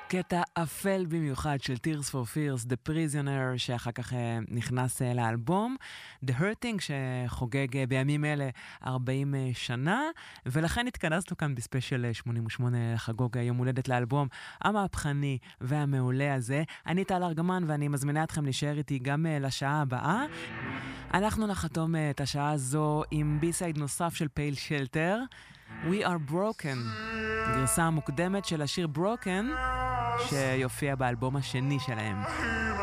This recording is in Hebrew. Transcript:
קטע אפל במיוחד של Tears for Fears, The Prisoner, שאחר כך נכנס לאלבום, The Hurting, שחוגג בימים אלה 40 שנה, ולכן התכנסנו כאן בספיישל 88 לחגוג יום הולדת לאלבום המהפכני והמעולה הזה. אני טל ארגמן ואני מזמינה אתכם להישאר איתי גם לשעה הבאה. אנחנו נחתום את השעה הזו עם בי-סייד נוסף של פייל שלטר, We are Broken, גרסה מוקדמת של השיר Broken, שיופיע באלבום השני שלהם.